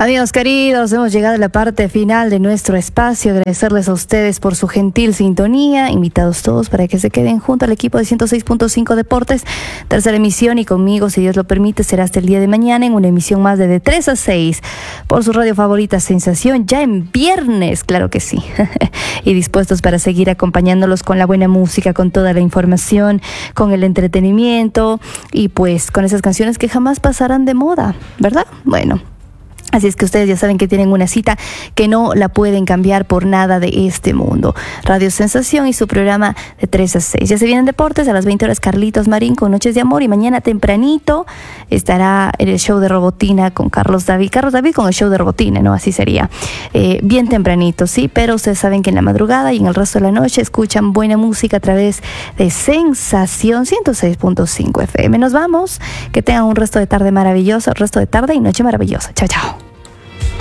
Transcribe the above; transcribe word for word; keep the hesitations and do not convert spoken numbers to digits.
Amigos queridos, hemos llegado a la parte final de nuestro espacio. Agradecerles a ustedes por su gentil sintonía. Invitados todos para que se queden junto al equipo de ciento seis punto cinco Deportes. Tercera emisión y conmigo, si Dios lo permite, será hasta el día de mañana en una emisión más de De tres a seis por su radio favorita Sensación, ya en viernes, claro que sí. Y dispuestos para seguir acompañándolos con la buena música, con toda la información, con el entretenimiento y pues con esas canciones que jamás pasarán de moda, ¿verdad? Bueno. Así es que ustedes ya saben que tienen una cita que no la pueden cambiar por nada de este mundo. Radio Sensación y su programa de tres a seis. Ya se vienen deportes, a las veinte horas Carlitos Marín con Noches de Amor y mañana tempranito estará en el show de Robotina con Carlos David. Carlos David con el show de Robotina, ¿no? Así sería. Eh, bien tempranito, sí, pero ustedes saben que en la madrugada y en el resto de la noche escuchan buena música a través de Sensación ciento seis punto cinco F M. Nos vamos. Que tengan un resto de tarde maravilloso, resto de tarde y noche maravillosa. Chao, chao.